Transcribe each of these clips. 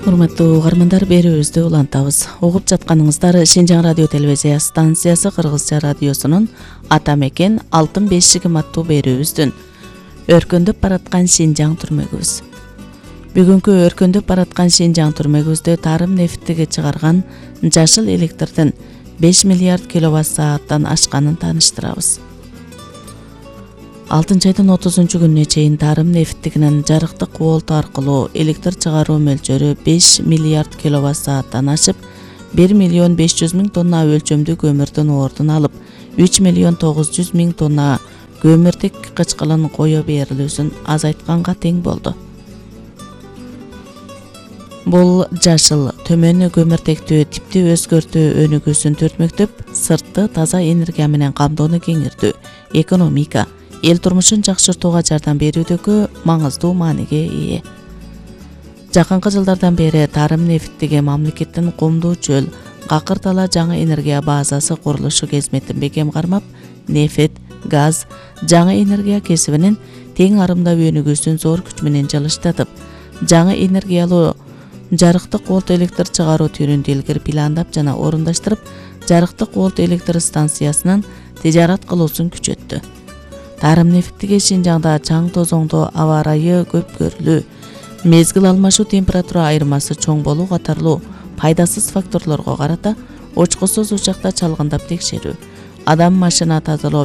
Урматтуу угармандар, берүүбүздү улантабыз. Угуп жатканыңыздар Шинжаң радио телевизия станциясы Кыргызча радиосунун Ата мекен алтын бешигим аттуу берүүбүздүн өркөндөп бараткан Шинжаң түрмөгүбүз. Бүгүнкү өркөндөп бараткан Шинжаң түрмөгүбүздө тарым нефтиге чыгарган жашыл электрдин 5 миллиард киловатт сааттан ашканын тааныштырабыз. 6-айдын 30-күнүнө чейин тарым нефтигинин жарыктык волт аркылуу электр чыгаруу мөлчөрү 5 миллиард киловатт сааттан ашып, 1 миллион 500 миң тонна өлчөмдүү көмүрдүн ордун алып, 3 миллион 900 миң тонна көмүрдүк кычкылын кое берилүүсүн азайтканга тең болду. Бул жашыл, төмөн көмүртектүү типти өзгөртүү өнүгүүсүн төртмөктөп, сыртты таза энергия менен камдоону кеңиртүү, экономика, эл турмушун жакшыртууга жардам берүүдөгү маңыздуу мааниге ээ. Жакынкы жылдардан бери тарым нефтиге мамлекеттин Кумдуу чөл, Какыр дала жаңы энергия базасы курулушу кызметін бекем кармап, нефт, газ, жаңы энергия кесибинин тең арымдап өнүгүүсүн зор күч менен жылыштатып, жаңы энергиялуу жарыктык волт электр чыгаруу түрүн илгери пландап жана орундаштырып, жарыктык волт электр станциясынын тижарат кылуусун күчөттү. Тарым нефтиге Шинжаңда чаң тозоңдоо, аба ырайы көп көрүлүү, мезгил алмашуу температура айырмасы чоң болуу катарлуу пайдасыз факторлорго карата очкусуз учакта чалгындап текшерүү, адам-машина тазалоо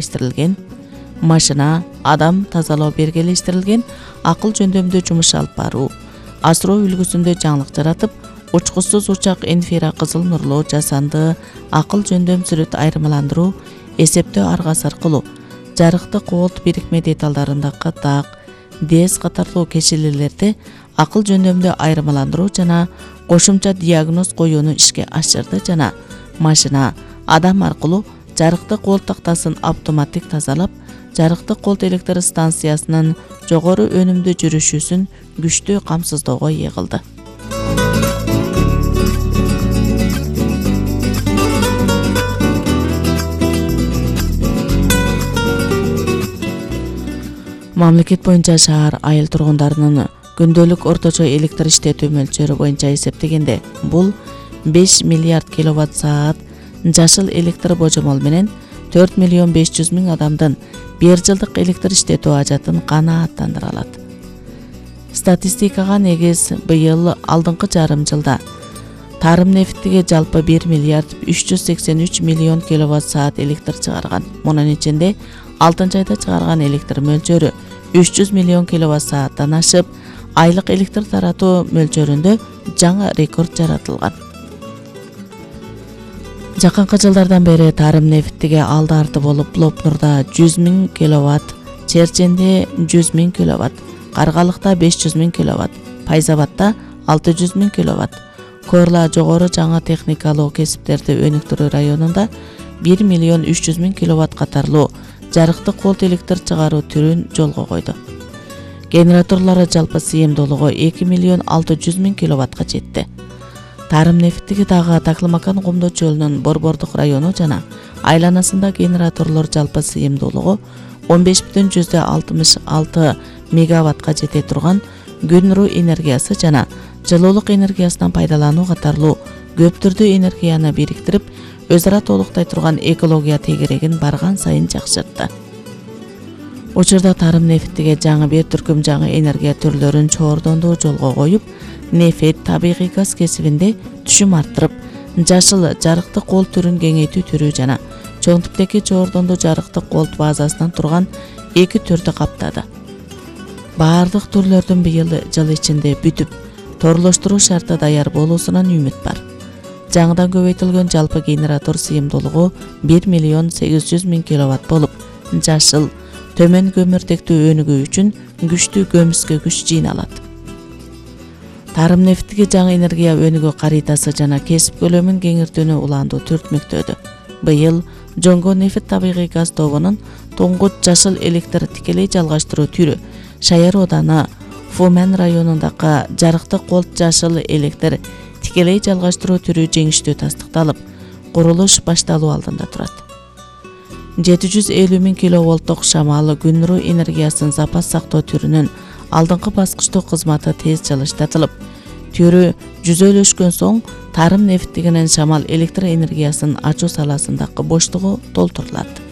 бергелештирилген акыл жөндөмдүү жумуш алып баруу, асыроо үлгүсүндө жаңылык жаратып, очкусуз учак инфракызыл нурлуу жасанды акыл жөндөм сүрөт айырмаландыруу, эсептөө аргасы аркылуу жарыктык волт бирикме деталдарындагы так, дез катарлуу кешелелерди акыл жөндөмдө айырмаландыруу жана кошумча диагноз коюуну ишке ашырды жана машина, адам аркылуу жарыктык волт тактасын автоматтик тазалап, жарыктык волт электр станциясынын жогору өнүмдүү жүрүшүүсүн күчтүү камсыздоого ээ кылды. Мамлекет боюнча шаар айыл тургундарынын күндөлүк орточо электр иштетүү мөлчөрү боюнча эсептегенде, бул 5 миллиард киловатт саат жашыл электр божомол менен 4 миллион 500 миң адамдын бир жылдык электр иштетүү ажатын канааттандыра алат. Статистикага негиз быйыл алдыңкы жарым жылда тарым нефтиге жалпы 1 миллиард 383 миллион киловатт саат электр чыгарган. Мунун ичинде 6-айда чыгарган электр мөлчөрү 300 миллион киловатт сааттан ашып, айлык электр таратуу мөлчөрүндө жаңы рекорд жаратылган. Жакынкы жылдардан бери тарым нефтиге алды-арты болуп, Лопнурда 100 миң киловатт, Черченде 100 миң киловатт, Каргалыкта 500 миң киловатт, Пайзабадта 600 миң киловатт, Корла жогору жаңы техникалуу кесиптерди өнүктүрүү районунда 1 миллион 300 миң киловатт катарлуу жарыктык волт электр чыгаруу түрүн жолго койду. Генераторлору жалпы сыйымдуулугу 2 миллион 600 миң киловаттка жетти. Тарым нефтиги дагы Таклымакан Кумдуу чөлүнүн Борбордук району жана айланасында генераторлор жалпы сыйымдуулугу 15,66 мегаваттка жете турган күн нуру энергиясы жана жылуулук энергиясынан пайдалануу катарлуу көп түрдүү энергияны бириктирип, өз ара толуктай турган экология тегерегин барган сайын жакшыртты. Учурда тарым нефтиге жаңы бир түркүм жаңы энергия түрлөрүн чоордондуу жолго коюп, нефт, табигый газ кесибинде түшүм арттырып, жашыл жарыктык волт түрүн кеңейтүү түрү жана чоң типтеги чоордондуу жарыктык волт базасынан турган 2 түрдү каптады. Баардык түрлөрдүн быйыл жыл ичинде бүтүп, торлоштуруу шарты даяр болуусунан үмүт бар. Жаңыдан көбөйтүлгөн жалпы генератор сыйымдуулугу 1 миллион 800 миң киловатт болуп, жашыл, төмөн көмүртектүү өнүгүү үчүн күчтүү көмүскө күч жыйналат. Тарым нефтиге жаңы энергия өнүгүү каритасы жана кесип көлөмүн кеңиртүүнү улаандуу түртмөктөдү. Быйыл Жоңго нефт табигый газ тобунун туңгут жашыл электр тикелей жалгаштыруу түрү Шаяр ооданы Фумен районундагы жарыктык волт жашыл электр тикелей жалгаштыруу түрү жеңиштүү тастыкталып, курулуш башталуу алдында турат. 750 миң киловолттук шамал күн нуру энергиясын запас сактоо түрүнүн алдыңкы баскычтуу кызматы тез жылыштатылып, төрө жүзөлөшкөн соң тарым нефтигинен шамал электр энергиясын ачуу саласындагы боштугу толтурулат.